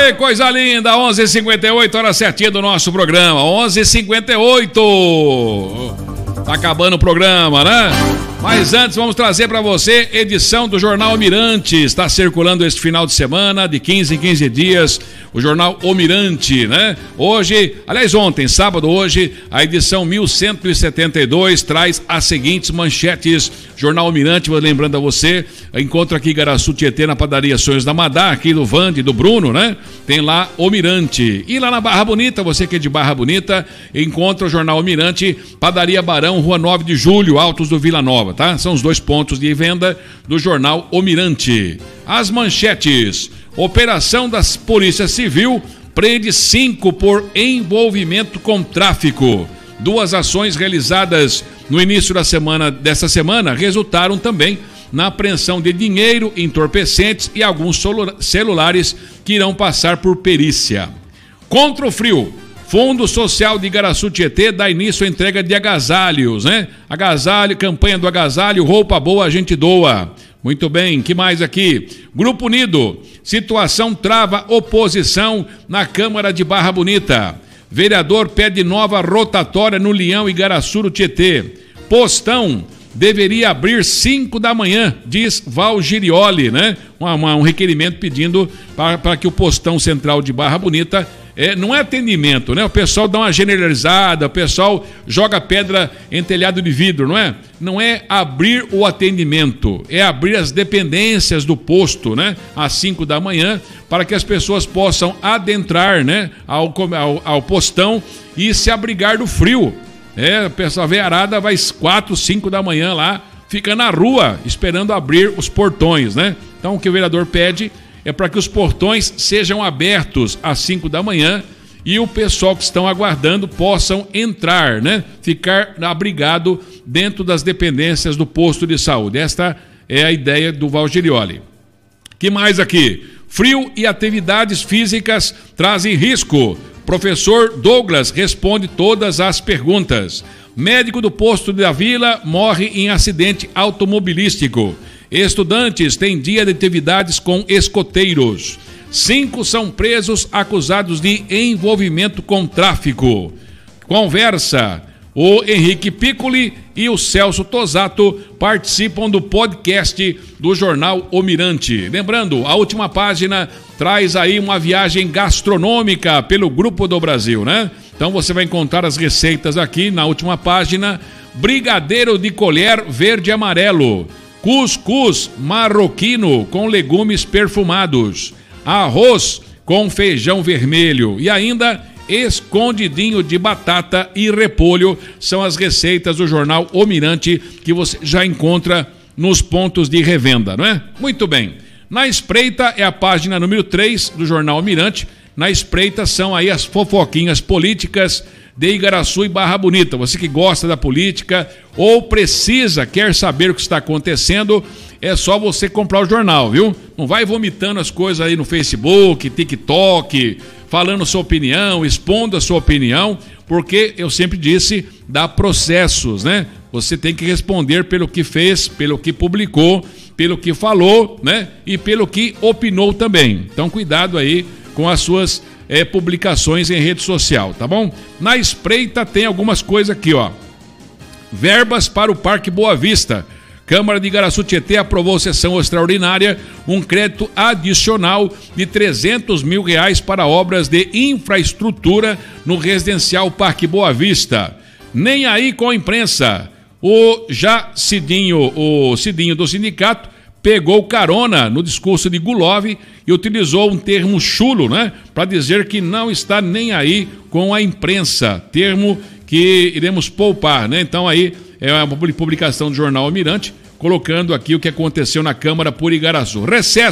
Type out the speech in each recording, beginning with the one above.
Oi, coisa linda, 11h58, hora certinha do nosso programa, 11h58. Tá acabando o programa, né? Mas antes vamos trazer para você edição do Jornal Mirante. Está circulando este final de semana, de 15 em 15 dias, o Jornal O Mirante, né? Hoje, aliás ontem, sábado hoje, a edição 1172 traz as seguintes manchetes. Jornal O Mirante, lembrando a você, encontra aqui em Igaraçu Tietê, na padaria Sonhos da Madá, aqui do Vande, do Bruno, né? Tem lá O Mirante. E lá na Barra Bonita, você que é de Barra Bonita, encontra o Jornal O Mirante, padaria Barão, Rua 9 de Julho, Altos do Vila Nova, tá? São os dois pontos de venda do Jornal O Mirante. As manchetes. Operação da Polícia Civil prende 5 por envolvimento com tráfico. 2 ações realizadas no início dessa semana resultaram também na apreensão de dinheiro, entorpecentes e alguns celulares que irão passar por perícia. Contra o frio, Fundo Social de Igaraçu Tietê dá início à entrega de agasalhos, né? Agasalho, campanha do agasalho, roupa boa a gente doa. Muito bem, que mais aqui? Grupo Unido, situação trava oposição na Câmara de Barra Bonita. Vereador pede nova rotatória no Leão Igaraçu do Tietê. Postão deveria abrir 5 da manhã, diz Val Girioli, né? Um requerimento pedindo para que o postão central de Barra Bonita não é atendimento, né? O pessoal dá uma generalizada, o pessoal joga pedra em telhado de vidro, não é? Não é abrir o atendimento, é abrir as dependências do posto, né? Às 5 da manhã, para que as pessoas possam adentrar, né? Ao postão e se abrigar do frio. O pessoal veiarada vai às 4, 5 da manhã lá, fica na rua esperando abrir os portões, né? Então o que o vereador pede é para que os portões sejam abertos às 5 da manhã e o pessoal que estão aguardando possam entrar, né? Ficar abrigado dentro das dependências do posto de saúde. Esta é a ideia do Val Girioli. Que mais aqui? Frio e atividades físicas trazem risco. Professor Douglas responde todas as perguntas. Médico do posto da Vila morre em acidente automobilístico. Estudantes têm dia de atividades com escoteiros. 5 são presos acusados de envolvimento com tráfico. Conversa. O Henrique Piccoli e o Celso Tosato participam do podcast do Jornal O Mirante. Lembrando, a última página traz aí uma viagem gastronômica pelo Grupo do Brasil, né? Então você vai encontrar as receitas aqui na última página. Brigadeiro de colher verde e amarelo. Cuscuz marroquino com legumes perfumados. Arroz com feijão vermelho. E ainda escondidinho de batata e repolho. São as receitas do Jornal O Mirante que você já encontra nos pontos de revenda, não é? Muito bem. Na espreita é a página número 3 do Jornal O Mirante. Na espreita são aí as fofoquinhas políticas de Igaraçu e Barra Bonita. Você que gosta da política ou quer saber o que está acontecendo, é só você comprar o jornal, viu? Não vai vomitando as coisas aí no Facebook, TikTok, falando sua opinião, expondo a sua opinião, porque eu sempre disse, dá processos, né? Você tem que responder pelo que fez, pelo que publicou, pelo que falou, né? E pelo que opinou também. Então cuidado aí com as suas publicações em rede social, tá bom? Na espreita tem algumas coisas aqui, ó. Verbas para o Parque Boa Vista. Câmara de Igaraçu Tietê aprovou sessão extraordinária, um crédito adicional de R$300 mil para obras de infraestrutura no residencial Parque Boa Vista. Nem aí com a imprensa. O Cidinho do sindicato pegou carona no discurso de Gulov e utilizou um termo chulo, né, para dizer que não está nem aí com a imprensa, termo que iremos poupar, né? Então aí é uma publicação do Jornal O Mirante, colocando aqui o que aconteceu na Câmara por Igaraçu.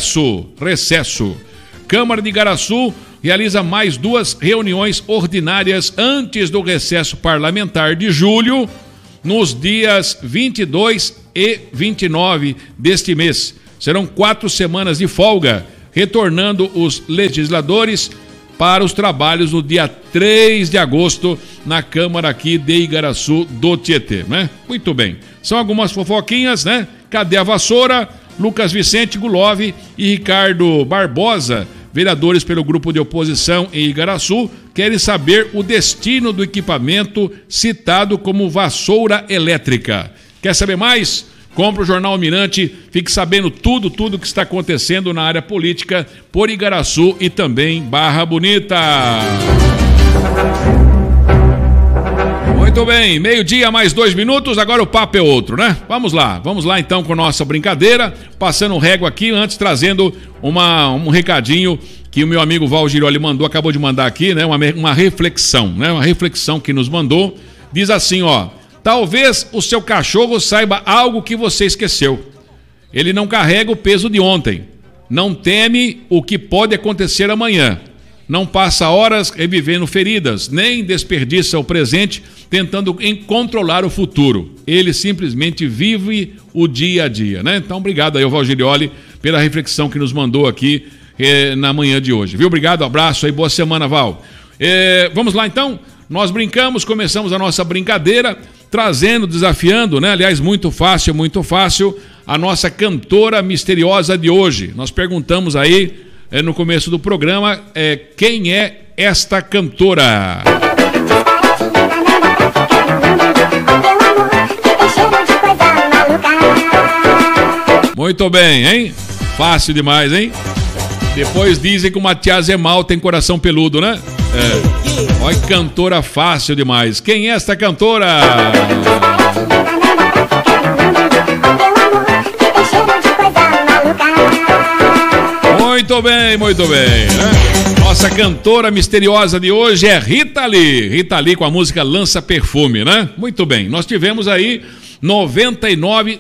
Recesso. Câmara de Igaraçu realiza mais 2 reuniões ordinárias antes do recesso parlamentar de julho, nos dias 22 e 29 deste mês. Serão 4 semanas de folga, retornando os legisladores para os trabalhos no dia 3 de agosto na Câmara aqui de Igaraçu do Tietê, né? Muito bem. São algumas fofoquinhas, né? Cadê a vassoura? Lucas Vicente Gulov e Ricardo Barbosa Vereadores pelo grupo de oposição em Igaraçu querem saber o destino do equipamento citado como vassoura elétrica. Quer saber mais? Compre o Jornal Almirante, fique sabendo tudo que está acontecendo na área política por Igaraçu e também Barra Bonita. Muito bem, 12:00 mais 2 minutos, agora o papo é outro, né? Vamos lá então com nossa brincadeira, passando um régua aqui, antes trazendo um recadinho que o meu amigo Val Giroli acabou de mandar aqui, né? Uma reflexão, né? Uma reflexão que nos mandou, diz assim, ó: talvez o seu cachorro saiba algo que você esqueceu. Ele não carrega o peso de ontem, não teme o que pode acontecer amanhã. Não passa horas revivendo feridas, nem desperdiça o presente tentando controlar o futuro. Ele simplesmente vive o dia a dia, né? Então, obrigado aí ao Valgirioli pela reflexão que nos mandou aqui na manhã de hoje, viu? Obrigado, abraço aí, boa semana, Val. Vamos lá, então? Nós começamos a nossa brincadeira, trazendo, desafiando, né? Aliás, muito fácil, a nossa cantora misteriosa de hoje. Nós perguntamos aí, no começo do programa, quem é esta cantora? Muito bem, hein? Fácil demais, hein? Depois dizem que o Matias Emal tem coração peludo, né? Olha, cantora fácil demais. Quem é esta cantora? Muito bem, né? Nossa cantora misteriosa de hoje é Rita Lee com a música Lança Perfume, né? Muito bem, nós tivemos aí 99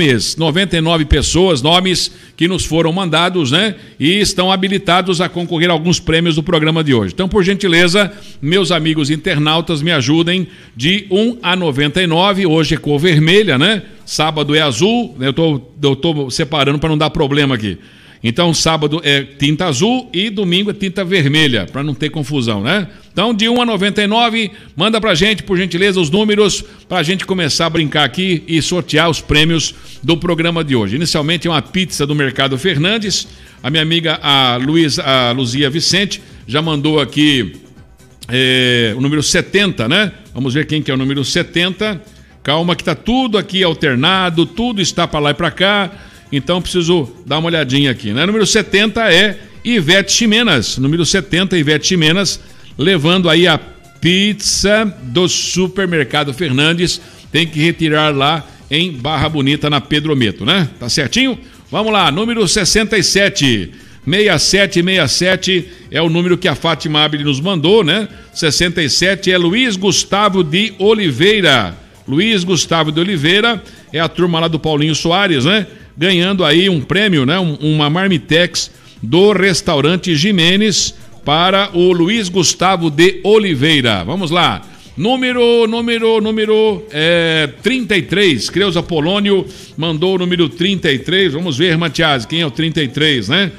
nomes que nos foram mandados, né? E estão habilitados a concorrer a alguns prêmios do programa de hoje. Então, por gentileza, meus amigos internautas, me ajudem de 1 a 99, hoje é cor vermelha, né? Sábado é azul, eu tô separando para não dar problema aqui. Então, sábado é tinta azul e domingo é tinta vermelha, para não ter confusão, né? Então, de 1 a 99, manda pra gente, por gentileza, os números, pra gente começar a brincar aqui e sortear os prêmios do programa de hoje. Inicialmente, é uma pizza do Mercado Fernandes. A minha amiga, a Luzia Vicente, já mandou aqui o número 70, né? Vamos ver quem que é o número 70. Calma que tá tudo aqui alternado, tudo está para lá e para cá. Então, preciso dar uma olhadinha aqui, né? Número 70 é Ivete Ximenas. Número 70, Ivete Ximenas, levando aí a pizza do Supermercado Fernandes. Tem que retirar lá em Barra Bonita, na Pedro Meto, né? Tá certinho? Vamos lá, número 67. 6767 é o número que a Fátima Abel nos mandou, né? 67 é Luiz Gustavo de Oliveira. Luiz Gustavo de Oliveira é a turma lá do Paulinho Soares, né? Ganhando aí um prêmio, né? Uma Marmitex do restaurante Jimenez para o Luiz Gustavo de Oliveira. Vamos lá. Número 33. Creuza Polônio mandou o número 33. Vamos ver, Matias, quem é o 33, né?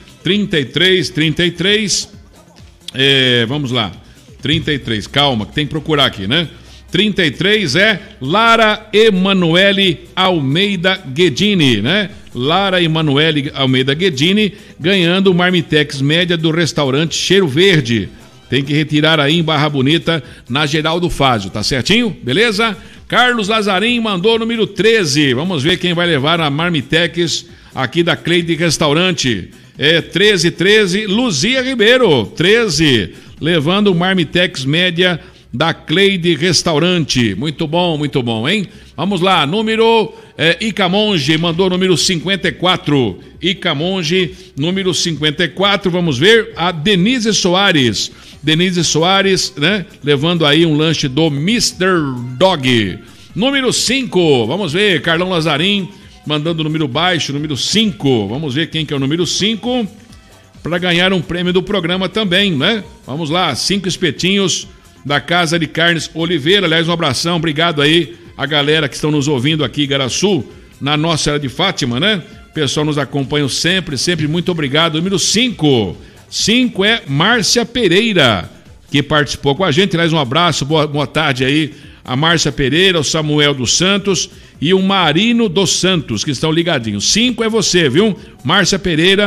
33. Vamos lá. 33, calma, que tem que procurar aqui, né? 33 é Lara Emanuele Almeida Guedini, né? Lara Emanuele Almeida Guedini ganhando o Marmitex média do restaurante Cheiro Verde. Tem que retirar aí em Barra Bonita, na Geraldo Fázio, tá certinho? Beleza? Carlos Lazarim mandou o número 13. Vamos ver quem vai levar a Marmitex aqui da Cleide Restaurante. 13, Luzia Ribeiro, 13, levando o Marmitex média da Cleide Restaurante. Muito bom, hein? Vamos lá, número Icamonge mandou o número 54. Icamonge, número 54. Vamos ver a Denise Soares. Denise Soares, né? Levando aí um lanche do Mr. Dog. Número 5, vamos ver, Carlão Lazarim mandando o número baixo, número 5. Vamos ver quem que é o número 5 para ganhar um prêmio do programa também, né? Vamos lá, 5 espetinhos da Casa de Carnes Oliveira. Aliás, um abração, obrigado aí a galera que estão nos ouvindo aqui em Igaraçu, na Nossa Senhora de Fátima, né? O pessoal nos acompanha sempre, muito obrigado. Número 5 é Márcia Pereira, que participou com a gente. Aliás, um abraço, boa tarde aí a Márcia Pereira, o Samuel dos Santos e o Marino dos Santos, que estão ligadinhos. 5 é você, viu? Márcia Pereira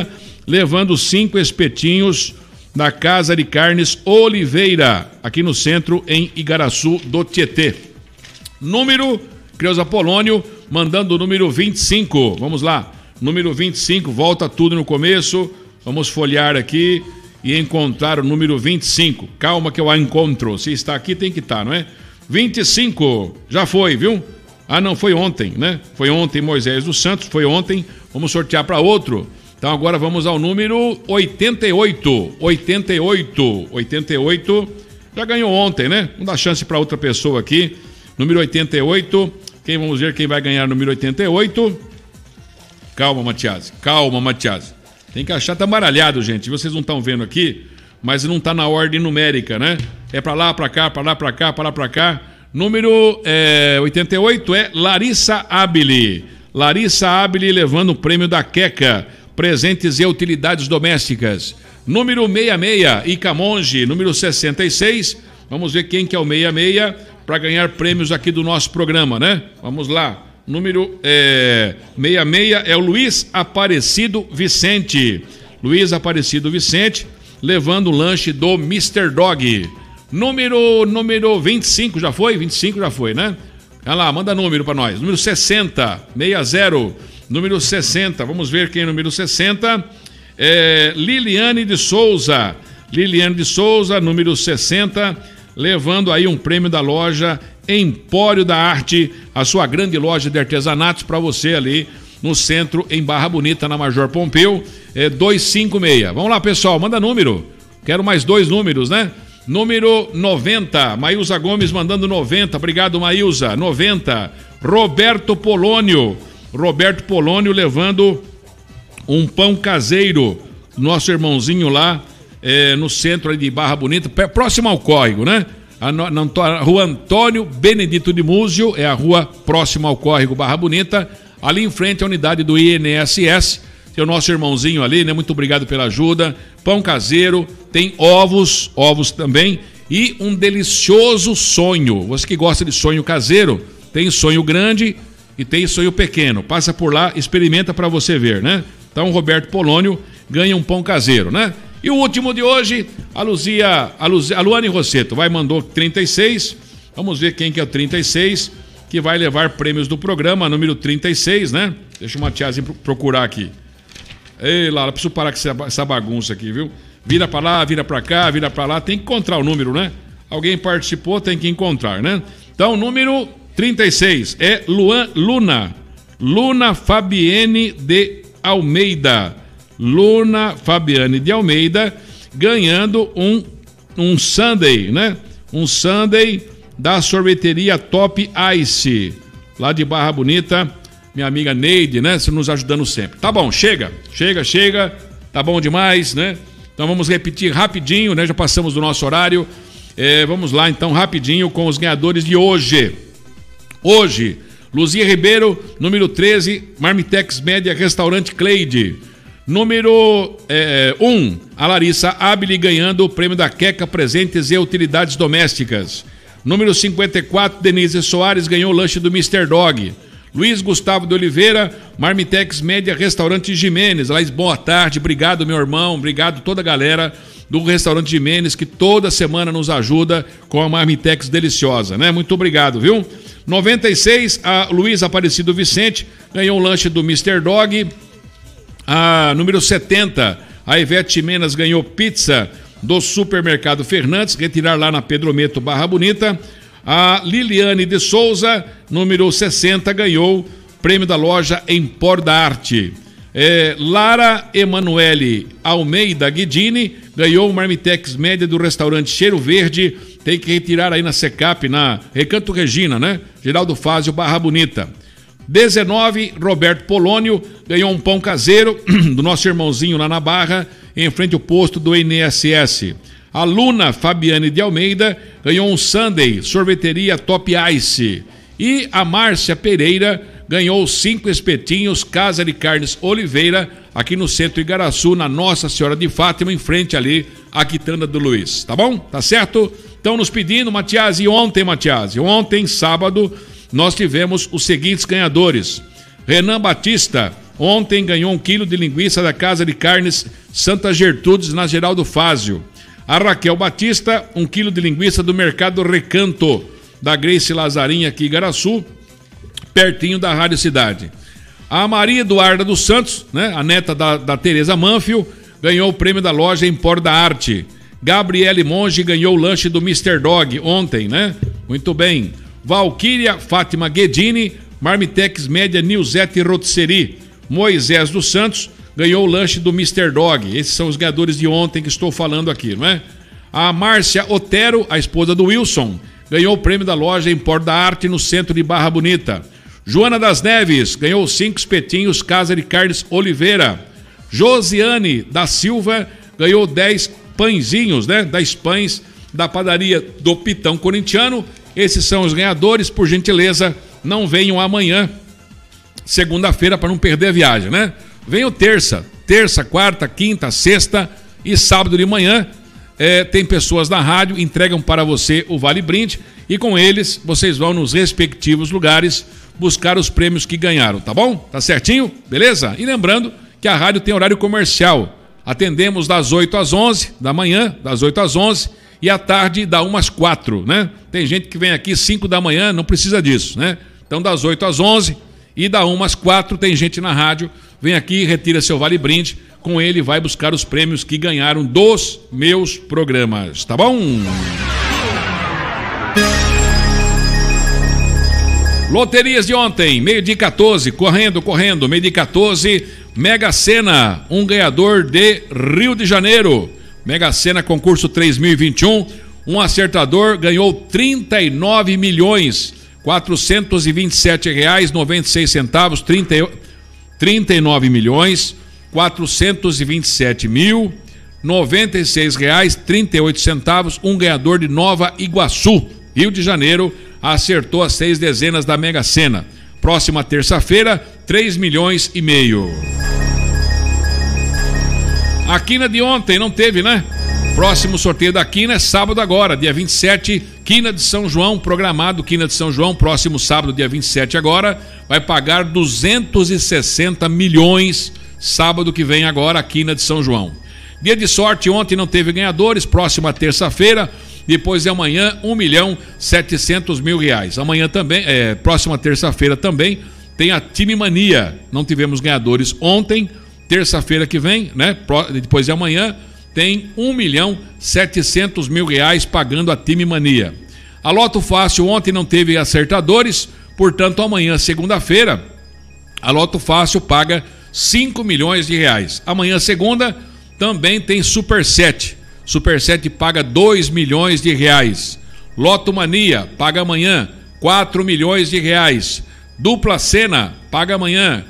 levando 5 espetinhos da Casa de Carnes Oliveira, aqui no centro, em Igaraçu do Tietê. Número, Creuza Polônio, mandando o número 25. Vamos lá, número 25, volta tudo no começo. Vamos folhear aqui e encontrar o número 25. Calma que eu a encontro. Se está aqui, tem que estar, não é? 25, já foi, viu? Ah, não, foi ontem, né? Foi ontem, Moisés dos Santos, foi ontem. Vamos sortear para outro. Então agora vamos ao número 88. 88. Já ganhou ontem, né? Vamos dar chance para outra pessoa aqui. Número 88. Vamos ver quem vai ganhar o número 88. Calma, Matias. Tem que achar, tá embaralhado, gente. Vocês não estão vendo aqui, mas não tá na ordem numérica, né? É para lá, para cá, para lá, para cá, para lá, para cá. Número 88 é Larissa Abili. Larissa Abili levando o prêmio da Queca. Presentes e utilidades domésticas. Número 66, Icamonge. Número 66, vamos ver quem que é o 66 para ganhar prêmios aqui do nosso programa, né? Vamos lá. Número 66 é o Luiz Aparecido Vicente. Luiz Aparecido Vicente levando o lanche do Mr. Dog. Número 25, já foi? 25 já foi, né? Olha lá, manda número para nós. Número 60, 60. Número 60, vamos ver quem é o número 60. Liliane de Souza. Liliane de Souza, número 60, levando aí um prêmio da loja Empório da Arte, a sua grande loja de artesanatos para você ali no centro, em Barra Bonita, na Major Pompeu, 256. Vamos lá, pessoal, manda número. Quero mais 2 números, né? Número 90, Maílza Gomes mandando 90. Obrigado, Maílza. 90. Roberto Polônio levando um pão caseiro, nosso irmãozinho lá no centro de Barra Bonita, próximo ao córrego, né? A rua Antônio Benedito de Múzio, é a rua próxima ao córrego Barra Bonita, ali em frente à unidade do INSS, tem o nosso irmãozinho ali, né? Muito obrigado pela ajuda. Pão caseiro, tem ovos também e um delicioso sonho. Você que gosta de sonho caseiro, tem sonho grande e tem sonho pequeno. Passa por lá, experimenta para você ver, né? Então, Roberto Polônio ganha um pão caseiro, né? E o último de hoje, a Luane Rosseto, mandou 36. Vamos ver quem que é o 36, que vai levar prêmios do programa, número 36, né? Deixa o Matiazinho procurar aqui. Ei, Lara, preciso parar com essa bagunça aqui, viu? Vira pra lá, vira pra cá, vira pra lá, tem que encontrar o número, né? Alguém participou, tem que encontrar, né? Então, número 36 é Luna Fabiane de Almeida. Luna Fabiane de Almeida ganhando um sundae, né? Um sundae da sorveteria Top Ice, lá de Barra Bonita. Minha amiga Neide, né? Nos ajudando sempre. Tá bom, chega. Tá bom demais, né? Então vamos repetir rapidinho, né? Já passamos do nosso horário. Vamos lá, então, rapidinho com os ganhadores de hoje. Hoje, Luzia Ribeiro, número 13, Marmitex Média Restaurante Cleide. Número 1, a Larissa Abili ganhando o prêmio da Queca, presentes e utilidades domésticas. Número 54, Denise Soares ganhou o lanche do Mr. Dog. Luiz Gustavo de Oliveira, Marmitex Média Restaurante Jimenez. Laís, boa tarde, obrigado meu irmão, obrigado toda a galera do Restaurante Jimenez que toda semana nos ajuda com a Marmitex deliciosa, né? Muito obrigado, viu? 96, a Luiz Aparecido Vicente ganhou um lanche do Mr. Dog. A número 70, a Ivete Jimenez ganhou pizza do Supermercado Fernandes, retirar lá na Pedro Meto, Barra Bonita. A Liliane de Souza, número 60, ganhou prêmio da loja Empório da Arte. Lara Emanuele Almeida Guidini ganhou o Marmitex Média do restaurante Cheiro Verde. Tem que retirar aí na Secap, na Recanto Regina, né? Geraldo Fázio, Barra Bonita. 19, Roberto Polônio ganhou um pão caseiro do nosso irmãozinho lá na Barra, em frente ao posto do INSS. A Luna Fabiane de Almeida ganhou um sundae, sorveteria Top Ice. E a Márcia Pereira ganhou 5 espetinhos, Casa de Carnes Oliveira, aqui no centro de Igaraçu, na Nossa Senhora de Fátima, em frente ali, a Quitanda do Luiz. Tá bom? Tá certo? Estão nos pedindo, Matias, e ontem, sábado, nós tivemos os seguintes ganhadores. Renan Batista, ontem ganhou 1 quilo de linguiça da Casa de Carnes Santa Gertrudes, na Geraldo Fázio. A Raquel Batista, 1 quilo de linguiça do Mercado Recanto, da Grace Lazarinha, aqui em Igaraçu, pertinho da Rádio Cidade. A Maria Eduarda dos Santos, né, a neta da Tereza Manfio, ganhou o prêmio da loja Empor da Arte. Gabriele Monge ganhou o lanche do Mr. Dog ontem, né? Muito bem. Valquíria Fátima Guedini, Marmitex Média Nilzete Rotisserie. Moisés dos Santos ganhou o lanche do Mr. Dog. Esses são os ganhadores de ontem que estou falando aqui, não é? A Márcia Otero, a esposa do Wilson, ganhou o prêmio da loja Empor da Arte no centro de Barra Bonita. Joana das Neves ganhou 5 espetinhos Casa de Carnes Oliveira. Josiane da Silva ganhou 10 pãezinhos, né? 10 pães da padaria do Pitão Corintiano. Esses são os ganhadores. Por gentileza, não venham amanhã, segunda-feira, para não perder a viagem, né? Venham terça, quarta, quinta, sexta e sábado de manhã. Tem pessoas na rádio, entregam para você o Vale Brinde e com eles vocês vão nos respectivos lugares buscar os prêmios que ganharam, tá bom? Tá certinho? Beleza? E lembrando que a rádio tem horário comercial. Atendemos das 8 às 11 da manhã, das 8 às 11, e à tarde da 1 às 4, né? Tem gente que vem aqui 5 da manhã, não precisa disso, né? Então das 8 às 11 e da 1 às 4 tem gente na rádio, vem aqui, retira seu Vale Brinde, com ele vai buscar os prêmios que ganharam dos meus programas, tá bom? Loterias de ontem, meio-dia 14, correndo, meio-dia 14, Mega Sena, um ganhador de Rio de Janeiro. Mega Sena concurso 3021, um acertador ganhou 39 milhões, R$427,96, 39 milhões, R$427.096,38, um ganhador de Nova Iguaçu, Rio de Janeiro, acertou as 6 dezenas da Mega Sena. Próxima terça-feira, 3,5 milhões. A quina de ontem não teve, né? Próximo sorteio da quina é sábado agora, dia 27, quina de São João, programado quina de São João, próximo sábado, dia 27 agora, vai pagar 260 milhões, sábado que vem agora, a quina de São João. Dia de sorte, ontem não teve ganhadores, próxima terça-feira, depois de amanhã, R$1.700.000. Amanhã também, próxima terça-feira também, tem a Time Mania. Não tivemos ganhadores ontem, terça-feira que vem, né? Depois de amanhã, tem R$1.700.000 pagando a Time Mania. A Loto Fácil ontem não teve acertadores, portanto, amanhã, segunda-feira, a Loto Fácil paga R$5 milhões. Amanhã, segunda, também tem Super 7. Super 7 paga R$2 milhões. Loto Mania paga amanhã R$4 milhões. Dupla Sena paga amanhã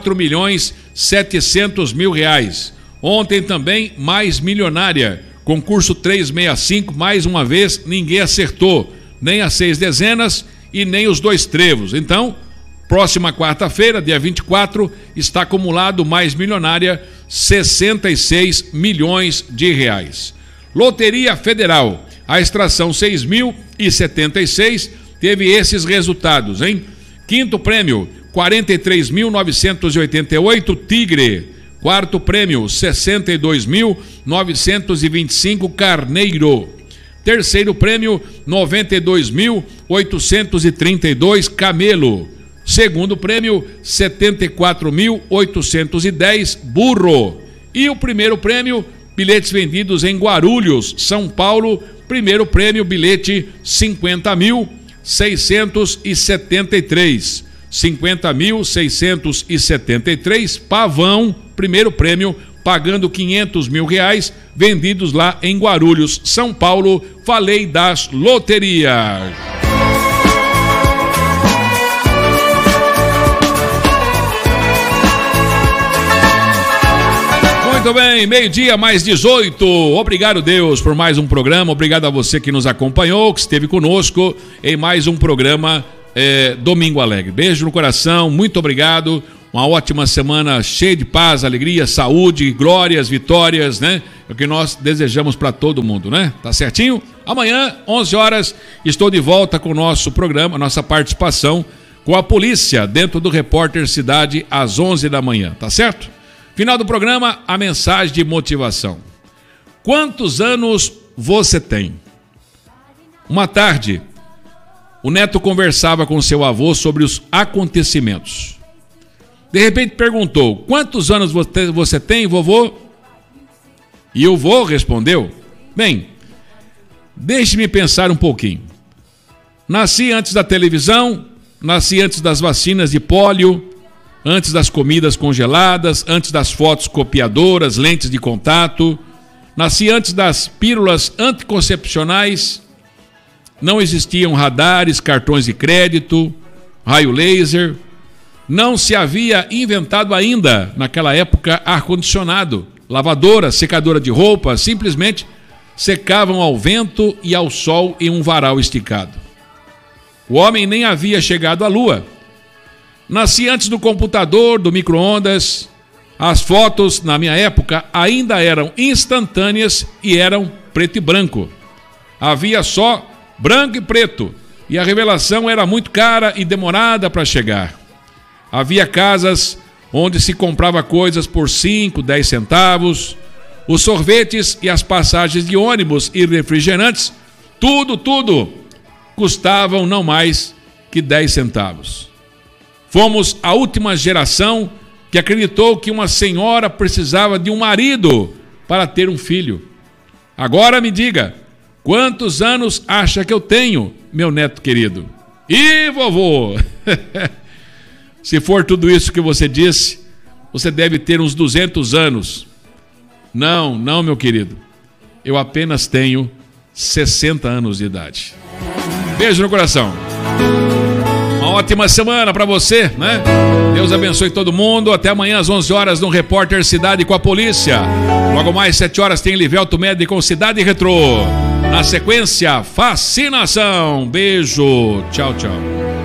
R$4.700.000. Ontem também Mais Milionária, concurso 365, mais uma vez ninguém acertou, nem as 6 dezenas e nem os 2 trevos. Então, próxima quarta-feira, dia 24, está acumulado Mais Milionária, R$66 milhões. Loteria Federal, a extração 6.076 teve esses resultados, hein? Quinto prêmio, 43.988, Tigre. Quarto prêmio, 62.925, Carneiro. Terceiro prêmio, 92.832, Camelo. Segundo prêmio, 74.810, Burro. E o primeiro prêmio, bilhetes vendidos em Guarulhos, São Paulo. Primeiro prêmio, bilhete 50.673. 50.673, Pavão, primeiro prêmio, pagando R$500 mil, vendidos lá em Guarulhos, São Paulo. Falei das loterias. Muito bem, meio-dia mais 18. Obrigado, Deus, por mais um programa. Obrigado a você que nos acompanhou, que esteve conosco em mais um programa Domingo Alegre. Beijo no coração, muito obrigado. Uma ótima semana cheia de paz, alegria, saúde, glórias, vitórias, né? É o que nós desejamos para todo mundo, né? Tá certinho? Amanhã, 11 horas, estou de volta com o nosso programa, nossa participação com a polícia dentro do Repórter Cidade às 11 da manhã, tá certo? Final do programa, a mensagem de motivação. Quantos anos você tem? Uma tarde, o neto conversava com seu avô sobre os acontecimentos. De repente perguntou: quantos anos você tem, vovô? E o vô respondeu: bem, deixe-me pensar um pouquinho. Nasci antes da televisão, nasci antes das vacinas de pólio, antes das comidas congeladas, antes das fotos copiadoras, lentes de contato, nasci antes das pílulas anticoncepcionais, não existiam radares, cartões de crédito, raio laser, não se havia inventado ainda, naquela época, ar-condicionado, lavadora, secadora de roupa, simplesmente secavam ao vento e ao sol em um varal esticado. O homem nem havia chegado à lua. Nasci antes do computador, do micro-ondas. As fotos, na minha época, ainda eram instantâneas e eram preto e branco. Havia só branco e preto, e a revelação era muito cara e demorada para chegar. Havia casas onde se comprava coisas por 5, 10 centavos. Os sorvetes e as passagens de ônibus e refrigerantes, tudo custavam não mais que 10 centavos. Fomos a última geração que acreditou que uma senhora precisava de um marido para ter um filho. Agora me diga, quantos anos acha que eu tenho, meu neto querido? Ih, vovô! Se for tudo isso que você disse, você deve ter uns 200 anos. Não, meu querido. Eu apenas tenho 60 anos de idade. Beijo no coração. Uma ótima semana para você, né? Deus abençoe todo mundo. Até amanhã às 11 horas no Repórter Cidade com a polícia. Logo mais 7 horas tem Livelto Med com Cidade Retrô. Na sequência, Fascinação. Beijo. Tchau, tchau.